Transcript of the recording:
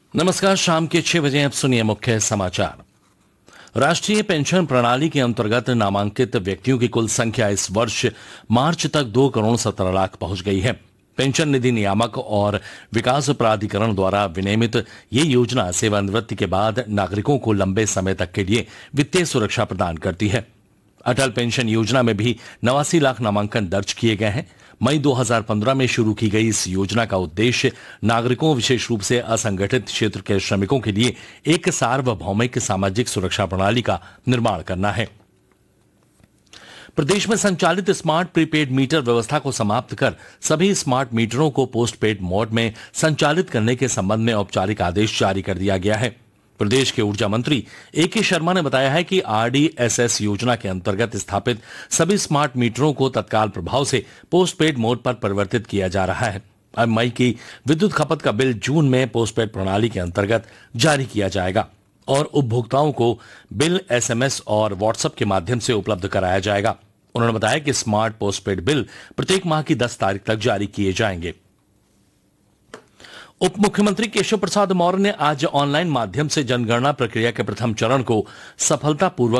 नमस्कार। शाम के 6 बजे अब सुनिए मुख्य समाचार। राष्ट्रीय पेंशन प्रणाली के अंतर्गत नामांकित व्यक्तियों की कुल संख्या इस वर्ष मार्च तक 2,17,00,000 पहुंच गई है। पेंशन निधि नियामक और विकास प्राधिकरण द्वारा विनियमित ये योजना सेवानिवृत्ति के बाद नागरिकों को लंबे समय तक के लिए वित्तीय सुरक्षा प्रदान करती है। अटल पेंशन योजना में भी 89 लाख नामांकन दर्ज किए गए हैं। मई 2015 में शुरू की गई इस योजना का उद्देश्य नागरिकों, विशेष रूप से असंगठित क्षेत्र के श्रमिकों के लिए एक सार्वभौमिक सामाजिक सुरक्षा प्रणाली का निर्माण करना है। प्रदेश में संचालित स्मार्ट प्रीपेड मीटर व्यवस्था को समाप्त कर सभी स्मार्ट मीटरों को पोस्ट पेड मोड में संचालित करने के संबंध में औपचारिक आदेश जारी कर दिया गया है। प्रदेश के ऊर्जा मंत्री ए.के. शर्मा ने बताया है कि आरडीएसएस योजना के अंतर्गत स्थापित सभी स्मार्ट मीटरों को तत्काल प्रभाव से पोस्ट पेड मोड पर परिवर्तित किया जा रहा है। अब मई की विद्युत खपत का बिल जून में पोस्ट पेड प्रणाली के अंतर्गत जारी किया जाएगा और उपभोक्ताओं को बिल एसएमएस और व्हाट्सएप के माध्यम से उपलब्ध कराया जाएगा। उन्होंने बताया कि स्मार्ट पोस्ट पेड बिल प्रत्येक माह की 10 तारीख तक जारी किए जाएंगे। उप मुख्यमंत्री केशव प्रसाद मौर्य ने आज ऑनलाइन माध्यम से जनगणना प्रक्रिया के प्रथम चरण को सफलतापूर्वक